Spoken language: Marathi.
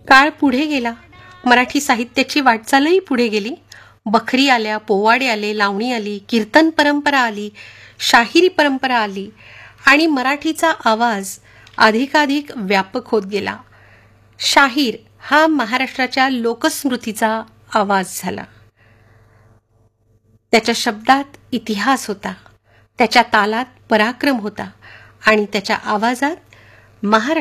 काळ पुढे गेला. मराठी साहित्याची वाटचालही पुढे गेली. बखरी आल्या, पोवाडे आले, लावणी आली, कीर्तन परंपरा आली, शाहिरी परंपरा आली आणि मराठीचा आवाज अधिकाधिक व्यापक होत गेला. शाहीर हा महाराष्ट्राच्या लोकस्मृतीचा आवाज झाला. त्याच्या शब्दात इतिहास होता, त्याच्या तालात पराक्रम होता आणि त्याच्या आवाजात महाराष्ट्र